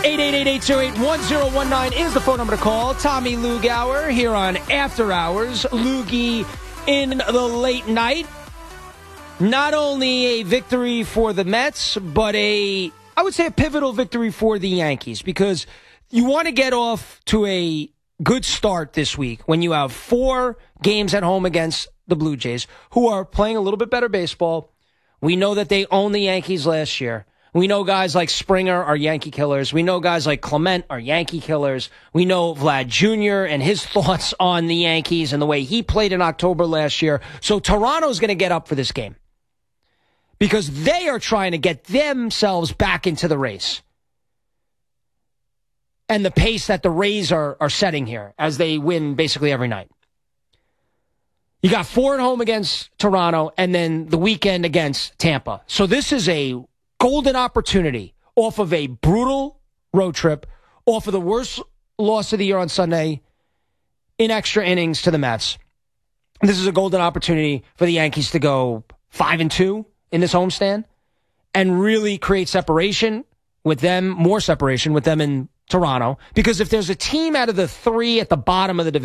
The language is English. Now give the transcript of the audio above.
888-828-1019 is the phone number to call. Tommy Lugauer here on After Hours. Loogie in the late night. Not only a victory for the Mets, but I would say a pivotal victory for the Yankees, because you want to get off to a good start this week when you have 4 games at home against the Blue Jays, who are playing a little bit better baseball. We know that they owned the Yankees last year. We know guys like Springer are Yankee killers. We know guys like Clement are Yankee killers. We know Vlad Jr. and his thoughts on the Yankees and the way he played in October last year. So Toronto's going to get up for this game because they are trying to get themselves back into the race and the pace that the Rays are setting here as they win basically every night. You got 4 at home against Toronto and then the weekend against Tampa. So this is a golden opportunity off of a brutal road trip, off of the worst loss of the year on Sunday in extra innings to the Mets. This is a golden opportunity for the Yankees to go 5-2 in this homestand and really create separation with them, more separation with them in Toronto. Because if there's a team out of the 3 at the bottom of the division